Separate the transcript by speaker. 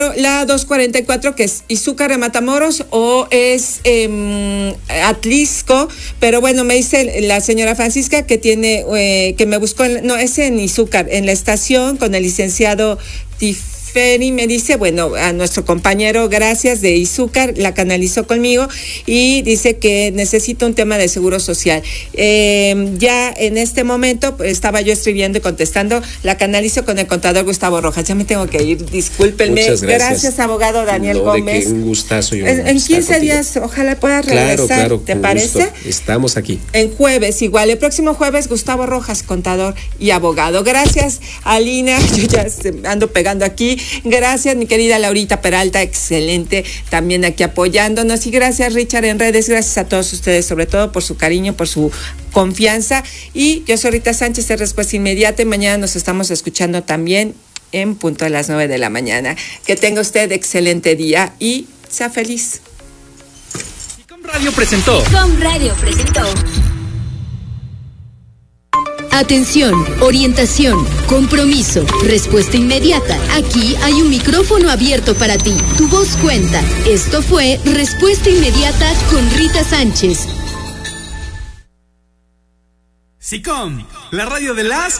Speaker 1: la 244, que es Izúcar de Matamoros, o es Atlisco, pero bueno, me dice la señora Francisca que tiene, que me buscó, no, es en Izúcar, en la estación, con el licenciado Tiferi. Me dice, bueno, a nuestro compañero, gracias, de Izúcar, la canalizó conmigo y dice que necesita un tema de seguro social. Ya en este momento estaba yo escribiendo y contestando, la canalizo con el contador Gustavo Rojas. Ya me tengo que ir, discúlpenme.
Speaker 2: Muchas gracias,
Speaker 1: abogado Daniel Gómez.
Speaker 2: Un gustazo.
Speaker 1: En 15 días, ojalá puedas regresar.
Speaker 2: Claro,
Speaker 1: ¿Te parece?
Speaker 2: Gusto. Estamos aquí.
Speaker 1: En jueves, igual, el próximo jueves, Gustavo Rojas, contador y abogado. Gracias, Alina, yo ya ando pegando aquí. Gracias, mi querida Laurita Peralta, excelente, también aquí apoyándonos. Y gracias, Richard, en redes. Gracias a todos ustedes, sobre todo por su cariño, por su confianza. Y yo soy Rita Sánchez, de Respuesta Inmediata. Y mañana nos estamos escuchando también en punto de las 9 de la mañana. Que tenga usted excelente día y sea feliz.
Speaker 3: SICOM Radio presentó.
Speaker 4: Atención, orientación, compromiso, respuesta inmediata. Aquí hay un micrófono abierto para ti. Tu voz cuenta. Esto fue Respuesta Inmediata con Rita Sánchez.
Speaker 3: SICOM, la radio de las